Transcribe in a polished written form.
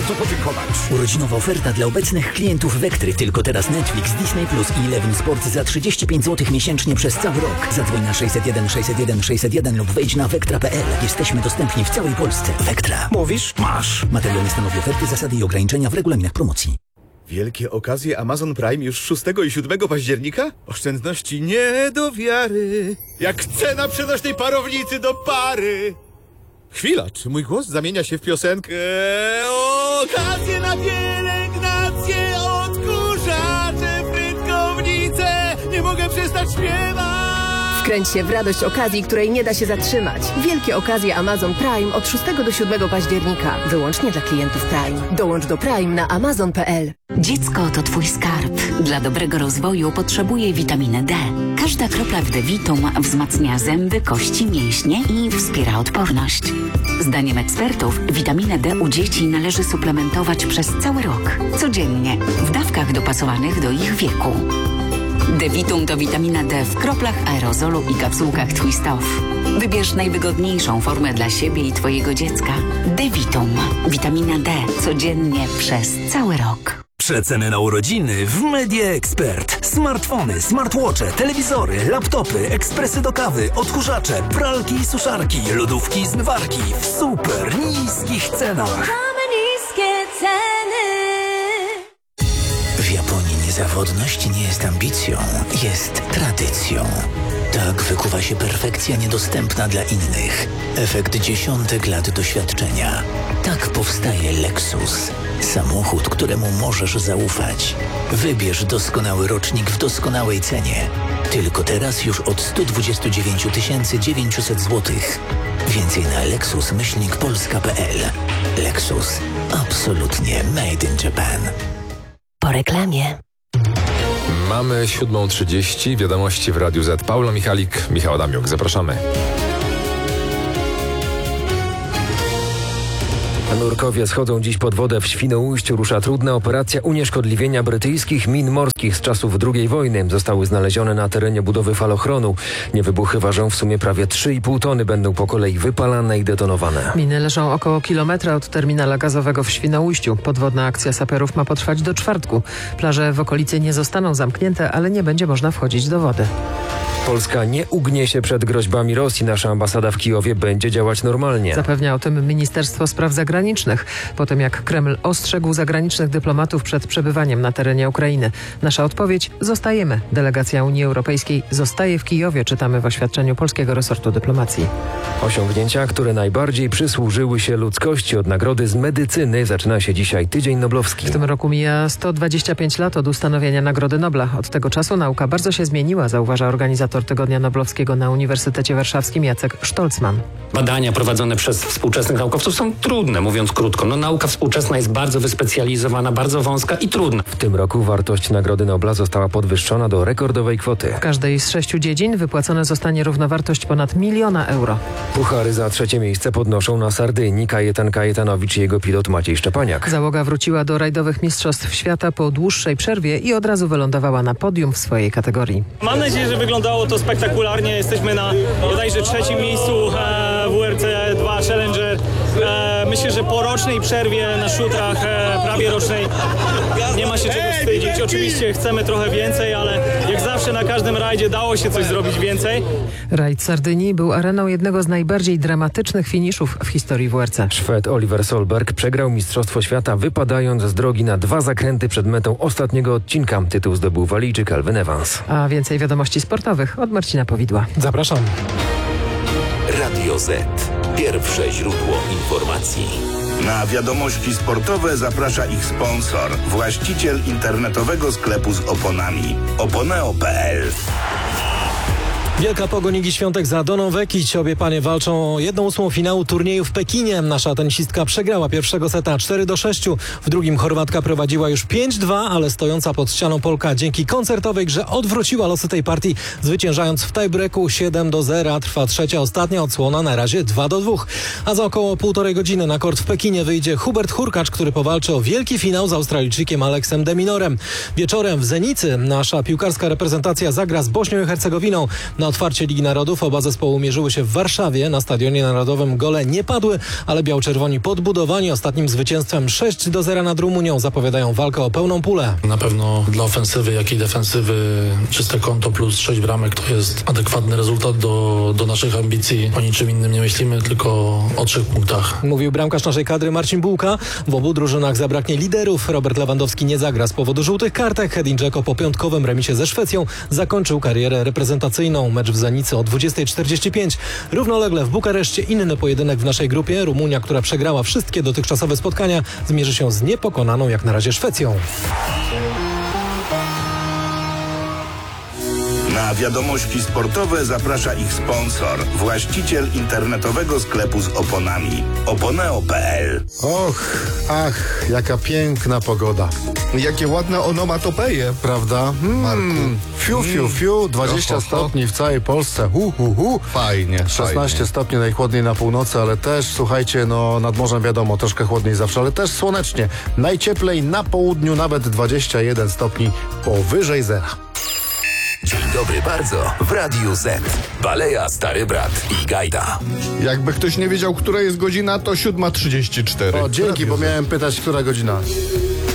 warto podziękować. Urodzinowa oferta dla obecnych klientów Wektry. Tylko teraz Netflix, Disney Plus i Eleven Sport za 35 zł miesięcznie przez cały rok. Zadzwoń na 601 601 601 lub wejdź na wektra.pl. Jesteśmy dostępni w całej Polsce. Wektra. Mówisz? Masz. Materiał nie stanowi oferty, zasady i ograniczenia w regulaminach promocji. Wielkie okazje Amazon Prime już 6 i 7 października? Oszczędności nie do wiary. Jak cena przenośnej parownicy do pary. Chwila, czy mój głos zamienia się w piosenkę? Okazje na pielęgnację, odkurzacze, frytkownice. Nie mogę przestać śpiewać. Wkręć się w radość okazji, której nie da się zatrzymać. Wielkie okazje Amazon Prime od 6 do 7 października. Wyłącznie dla klientów Prime. Dołącz do Prime na amazon.pl. Dziecko to twój skarb. Dla dobrego rozwoju potrzebuje witaminy D. Każda kropla w D-Vitum wzmacnia zęby, kości, mięśnie i wspiera odporność. Zdaniem ekspertów witaminę D u dzieci należy suplementować przez cały rok. Codziennie, w dawkach dopasowanych do ich wieku. D-Vitum to witamina D w kroplach aerozolu i kapsułkach Twist Off. Wybierz najwygodniejszą formę dla siebie i twojego dziecka. D-Vitum. Witamina D. Codziennie przez cały rok. Przeceny na urodziny w Media Expert. Smartfony, smartwatche, telewizory, laptopy, ekspresy do kawy, odkurzacze, pralki i suszarki, lodówki i zmywarki w super niskich cenach. Mamy niskie ceny. W Japonii niezawodność nie jest ambicją, jest tradycją. Tak wykuwa się perfekcja niedostępna dla innych. Efekt dziesiątek lat doświadczenia. Tak powstaje Lexus. Samochód, któremu możesz zaufać. Wybierz doskonały rocznik w doskonałej cenie. Tylko teraz już od 129 900 zł. Więcej na lexus-polska.pl. Lexus. Absolutnie made in Japan. Po reklamie. Mamy 7:30, wiadomości w Radiu Z. Paula Michalik, Michał Adamiuk. Zapraszamy. Nurkowie schodzą dziś pod wodę w Świnoujściu. Rusza trudna operacja unieszkodliwienia brytyjskich min morskich z czasów II wojny. Zostały znalezione na terenie budowy falochronu. Niewybuchy ważą w sumie prawie 3,5 tony. Będą po kolei wypalane i detonowane. Miny leżą około kilometra od terminala gazowego w Świnoujściu. Podwodna akcja saperów ma potrwać do czwartku. Plaże w okolicy nie zostaną zamknięte, ale nie będzie można wchodzić do wody. Polska nie ugnie się przed groźbami Rosji. Nasza ambasada w Kijowie będzie działać normalnie. Zapewnia o tym Ministerstwo Spraw Zagranicznych, po tym jak Kreml ostrzegł zagranicznych dyplomatów przed przebywaniem na terenie Ukrainy. Nasza odpowiedź: zostajemy. Delegacja Unii Europejskiej zostaje w Kijowie, czytamy w oświadczeniu polskiego resortu dyplomacji. Osiągnięcia, które najbardziej przysłużyły się ludzkości. Od nagrody z medycyny zaczyna się dzisiaj Tydzień Noblowski. W tym roku mija 125 lat od ustanowienia Nagrody Nobla. Od tego czasu nauka bardzo się zmieniła, zauważa organizator Tygodnia Noblowskiego na Uniwersytecie Warszawskim Jacek Sztolcman. Badania prowadzone przez współczesnych naukowców są trudne, mówiąc krótko. Nauka współczesna jest bardzo wyspecjalizowana, bardzo wąska i trudna. W tym roku wartość Nagrody Nobla została podwyższona do rekordowej kwoty. W każdej z 6 dziedzin wypłacona zostanie równowartość ponad 1 000 000 euro. Puchary za 3. miejsce podnoszą na Sardynii Kajetan Kajetanowicz i jego pilot Maciej Szczepaniak. Załoga wróciła do rajdowych mistrzostw świata po dłuższej przerwie i od razu wylądowała na podium w swojej kategorii. Mam nadzieję, że wyglądało to spektakularnie. Jesteśmy na bodajże 3. miejscu WRC 2 Challenger. Myślę, że po rocznej przerwie na szutrach, prawie rocznej, nie ma się czego wstydzić. Oczywiście chcemy trochę więcej, ale jak zawsze na każdym rajdzie dało się coś zrobić więcej. Rajd Sardynii był areną jednego z najbardziej dramatycznych finiszów w historii WRC. Szwed Oliver Solberg przegrał Mistrzostwo Świata, wypadając z drogi na 2 zakręty przed metą ostatniego odcinka. Tytuł zdobył Walijczyk Alvin Evans. A więcej wiadomości sportowych od Marcina Powidła. Zapraszam. Radio Z. Pierwsze źródło informacji. Na wiadomości sportowe zaprasza ich sponsor, właściciel internetowego sklepu z oponami. Oponeo.pl. Wielka pogoń Igi Świątek za Doną Vekić. Obie panie walczą o 1/8 finału turnieju w Pekinie. Nasza tenisistka przegrała pierwszego seta 4-6. W drugim Chorwatka prowadziła już 5-2, ale stojąca pod ścianą Polka dzięki koncertowej grze odwróciła losy tej partii, zwyciężając w tiebreaku 7-0. Trwa trzecia, ostatnia odsłona, na razie 2-2. A za około 1,5 godziny na kort w Pekinie wyjdzie Hubert Hurkacz, który powalczy o wielki finał z Australijczykiem Aleksem de Minorem. Wieczorem w Zenicy nasza piłkarska reprezentacja zagra z Bośnią i Hercegowiną. Na Na otwarcie Ligi Narodów oba zespoły mierzyły się w Warszawie. Na Stadionie Narodowym gole nie padły, ale biał-czerwoni podbudowani ostatnim zwycięstwem 6-0 nad Rumunią zapowiadają walkę o pełną pulę. Na pewno dla ofensywy, jak i defensywy czyste konto plus 6 bramek to jest adekwatny rezultat do naszych ambicji. O niczym innym nie myślimy, tylko o 3 punktach. Mówił bramkarz naszej kadry Marcin Bułka. W obu drużynach zabraknie liderów. Robert Lewandowski nie zagra z powodu żółtych kartek. Edin Dzeko po piątkowym remisie ze Szwecją zakończył karierę reprezentacyjną. Mecz w Zenicy o 20:45. Równolegle w Bukareszcie inny pojedynek w naszej grupie. Rumunia, która przegrała wszystkie dotychczasowe spotkania, zmierzy się z niepokonaną jak na razie Szwecją. Na wiadomości sportowe zaprasza ich sponsor, właściciel internetowego sklepu z oponami. Oponeo.pl. Ach, jaka piękna pogoda. Jakie ładne onomatopeje. Prawda? Fiu, 20 stopni w całej Polsce. Fajnie. 16 stopni najchłodniej na północy, ale też, słuchajcie, nad morzem wiadomo, troszkę chłodniej zawsze, ale też słonecznie. Najcieplej na południu, nawet 21 stopni powyżej zera. Dzień dobry bardzo w Radiu Z. Baleja, Stary Brat i Gajda. Jakby ktoś nie wiedział, która jest godzina, to 7:34. O, dzięki, bo miałem pytać, która godzina.